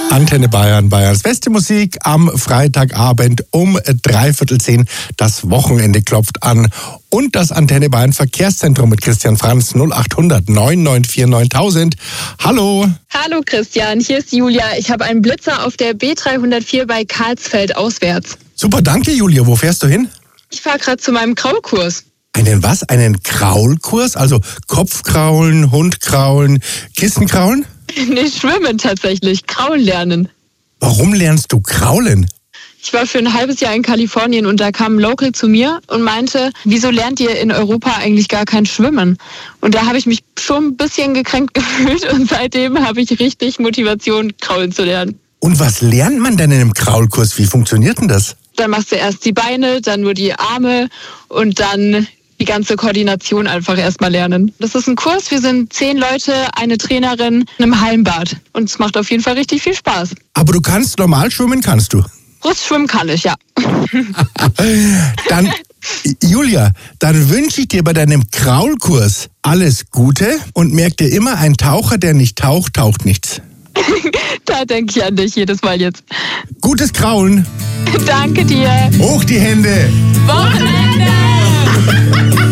Antenne Bayern, Bayerns beste Musik am Freitagabend um 9:45. Das Wochenende klopft an. Und das Antenne Bayern Verkehrszentrum mit Christian Franz 0800 994 9000. Hallo. Hallo Christian, hier ist Julia. Ich habe einen Blitzer auf der B304 bei Karlsfeld auswärts. Super, danke Julia. Wo fährst du hin? Ich fahre gerade zu meinem Kraulkurs. Einen was? Einen Kraulkurs? Also Kopfkraulen, Hundkraulen, Kissenkraulen? Nee, schwimmen tatsächlich. Kraulen lernen. Warum lernst du Kraulen? Ich war für ein halbes Jahr in Kalifornien und da kam ein Local zu mir und meinte, wieso lernt ihr in Europa eigentlich gar kein Schwimmen? Und da habe ich mich schon ein bisschen gekränkt gefühlt und seitdem habe ich richtig Motivation, Kraulen zu lernen. Und was lernt man denn in einem Kraulkurs? Wie funktioniert denn das? Dann machst du erst die Beine, dann nur die Arme und dann die ganze Koordination einfach erstmal lernen. Das ist ein Kurs, wir sind 10 Leute, eine Trainerin in einem Hallenbad. Und es macht auf jeden Fall richtig viel Spaß. Aber du kannst normal schwimmen, kannst du? Brustschwimmen kann ich, ja. Dann, Julia, dann wünsche ich dir bei deinem Kraulkurs alles Gute und merk dir immer, ein Taucher, der nicht taucht, taucht nichts. Da denke ich an dich jedes Mal jetzt. Gutes Kraulen. Danke dir. Hoch die Hände. Wochenende!